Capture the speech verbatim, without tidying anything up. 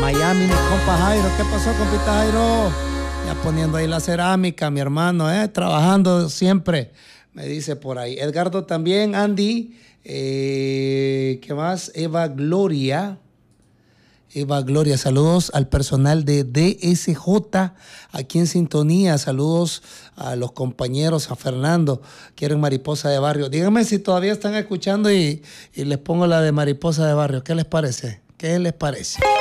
Miami, mi compa Jairo. ¿Qué pasó, compita Jairo? Ya poniendo ahí la cerámica, mi hermano, ¿eh? Trabajando siempre, me dice por ahí. Edgardo también, Andy. Eh, ¿Qué más? Eva Gloria. Eva Gloria, saludos al personal de D S J aquí en sintonía, saludos a los compañeros, a Fernando, quieren Mariposa de Barrio. Díganme si todavía están escuchando y, y les pongo la de Mariposa de Barrio. ¿Qué les parece? ¿Qué les parece?